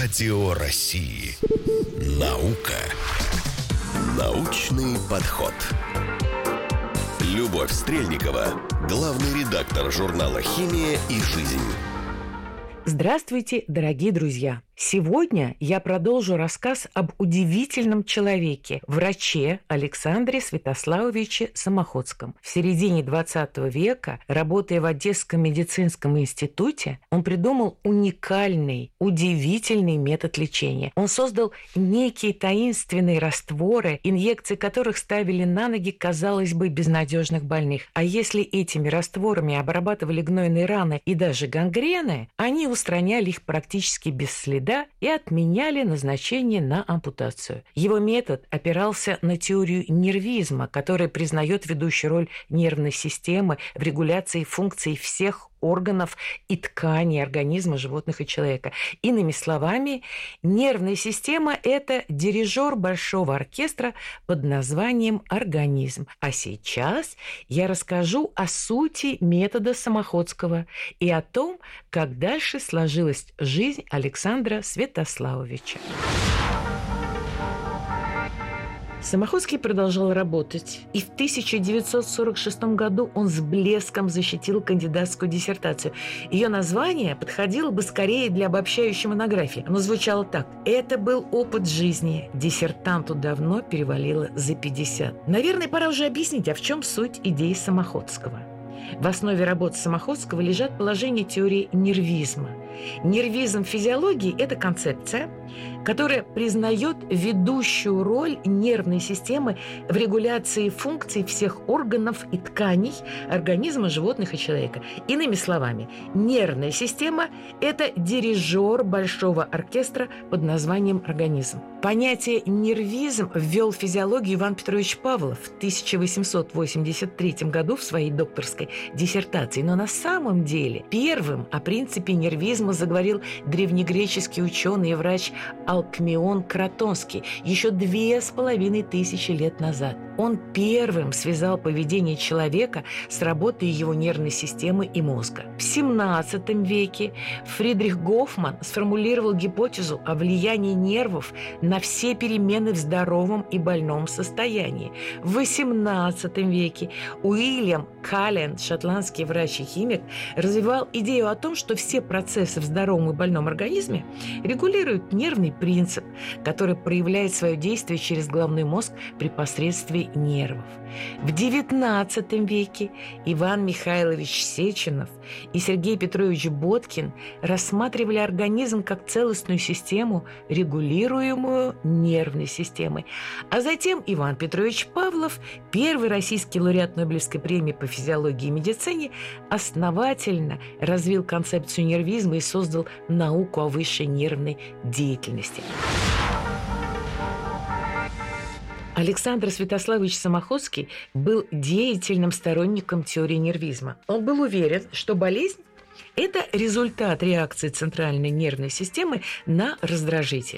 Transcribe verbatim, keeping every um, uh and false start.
Радио России. Наука. Научный подход. Любовь Стрельникова, главный редактор журнала «Химия и жизнь». Здравствуйте, дорогие друзья! Сегодня я продолжу рассказ об удивительном человеке, враче Александре Святославовиче Самоходском. В середине двадцатого века, работая в Одесском медицинском институте, он придумал уникальный, удивительный метод лечения. Он создал некие таинственные растворы, инъекции которых ставили на ноги, казалось бы, безнадежных больных. А если этими растворами обрабатывали гнойные раны и даже гангрены, они устраняли их практически без следа и отменяли назначение на ампутацию. Его метод опирался на теорию нервизма, которая признает ведущую роль нервной системы в регуляции функций всех органов и тканей организма животных и человека. Иными словами, нервная система – это дирижер большого оркестра под названием организм. А сейчас я расскажу о сути метода Самоходского и о том, как дальше сложилась жизнь Александра Святославовича. Самоходский продолжал работать, и в тысяча девятьсот сорок шестом году он с блеском защитил кандидатскую диссертацию. Ее название подходило бы скорее для обобщающей монографии. Оно звучало так: «Это был опыт жизни. Диссертанту давно перевалило за пятьдесят». Наверное, пора уже объяснить, а в чем суть идеи Самоходского. В основе работы Самоходского лежат положения теории нервизма. Нервизм в физиологии – это концепция, которая признает ведущую роль нервной системы в регуляции функций всех органов и тканей организма животных и человека. Иными словами, нервная система – это дирижер большого оркестра под названием организм. Понятие нервизм ввел в физиологию Иван Петрович Павлов в тысяча восемьсот восемьдесят третьем году в своей докторской диссертации. Но на самом деле первым о принципе нервизма заговорил древнегреческий ученый и врач Алкмеон Кротонский еще две с половиной тысячи лет назад. Он первым связал поведение человека с работой его нервной системы и мозга. В семнадцатом веке Фридрих Гофман сформулировал гипотезу о влиянии нервов на все перемены в здоровом и больном состоянии. В восемнадцатом веке Уильям Каллен, шотландский врач и химик, развивал идею о том, что все процессы в здоровом и больном организме регулируют нервный принцип, который проявляет свое действие через головной мозг при посредстве нервов. В девятнадцатом веке Иван Михайлович Сеченов и Сергей Петрович Боткин рассматривали организм как целостную систему, регулируемую нервной системой. А затем Иван Петрович Павлов, первый российский лауреат Нобелевской премии по физиологии и медицине, основательно развил концепцию нервизма и создал науку о высшей нервной деятельности. Александр Святославович Самоходский был деятельным сторонником теории нервизма. Он был уверен, что болезнь – это результат реакции центральной нервной системы на раздражитель.